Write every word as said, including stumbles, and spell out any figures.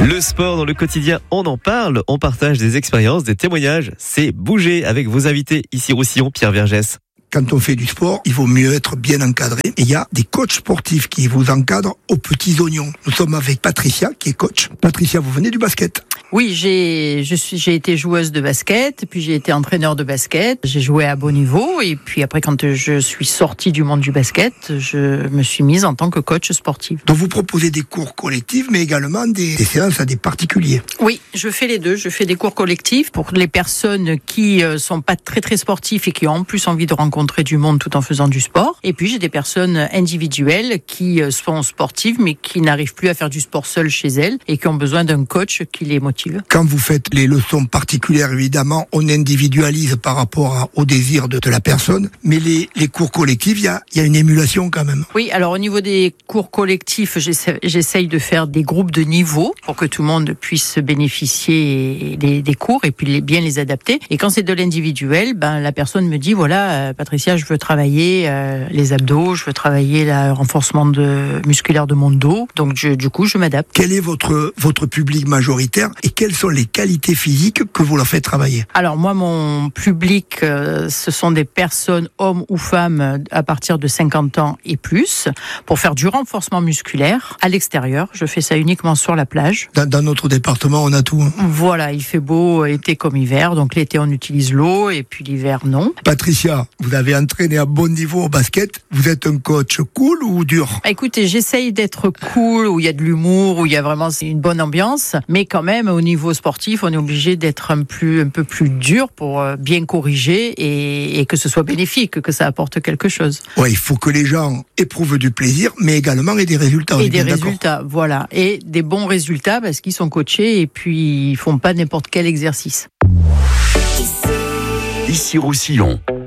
Le sport dans le quotidien, on en parle, on partage des expériences, des témoignages. C'est Bouger avec vos invités ici Roussillon, Pierre Vergès. Quand on fait du sport, il vaut mieux être bien encadré. Et il y a des coachs sportifs qui vous encadrent aux petits oignons. Nous sommes avec Patricia, qui est coach. Patricia, vous venez du basket? Oui, j'ai, je suis, j'ai été joueuse de basket, puis j'ai été entraîneur de basket. J'ai joué à bon niveau, et puis après, quand je suis sortie du monde du basket, je me suis mise en tant que coach sportive. Donc vous proposez des cours collectifs, mais également des, des séances à des particuliers. Oui, je fais les deux. Je fais des cours collectifs pour les personnes qui sont pas très très sportives et qui ont en plus envie de rencontrer du monde tout en faisant du sport. Et puis j'ai des personnes individuelles qui sont sportives mais qui n'arrivent plus à faire du sport seules chez elles et qui ont besoin d'un coach qui les motive. Quand vous faites les leçons particulières, évidemment, on individualise par rapport à, au désir de, de la personne, mais les, les cours collectifs, il y a, y a une émulation quand même. Oui, alors au niveau des cours collectifs, j'essaie, j'essaye de faire des groupes de niveau pour que tout le monde puisse bénéficier des, des cours et puis les, bien les adapter. Et quand c'est de l'individuel, ben la personne me dit voilà, euh, Patricia, je veux travailler euh, les abdos, je veux travailler le renforcement de, musculaire de mon dos. Donc je, du coup, je m'adapte. Quel est votre votre public majoritaire et quelles sont les qualités physiques que vous leur faites travailler? Alors moi, mon public, euh, ce sont des personnes, hommes ou femmes, à partir de cinquante ans et plus, pour faire du renforcement musculaire à l'extérieur. Je fais ça uniquement sur la plage. Dans, dans notre département, on a tout. Hein. Voilà, il fait beau été comme hiver. Donc l'été, on utilise l'eau et puis l'hiver, non. Patricia, vous avez entraîné à bon niveau au basket. Vous êtes un coach cool ou dur? Écoutez, j'essaye d'être cool, où il y a de l'humour, où il y a vraiment une bonne ambiance. Mais quand même, au niveau sportif, on est obligé d'être un, plus, un peu plus dur pour bien corriger et, et que ce soit bénéfique, que ça apporte quelque chose. Ouais, il faut que les gens éprouvent du plaisir, mais également aient des résultats. Et des résultats, voilà. Et des bons résultats parce qu'ils sont coachés et puis ils font pas n'importe quel exercice. Ici Roussillon.